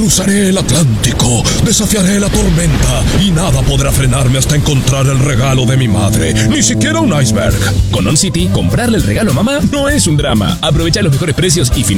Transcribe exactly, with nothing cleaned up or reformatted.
Cruzaré el Atlántico, desafiaré la tormenta y nada podrá frenarme hasta encontrar el regalo de mi madre. Ni siquiera un iceberg. Con OnCity, comprarle el regalo a mamá no es un drama. Aprovecha los mejores precios y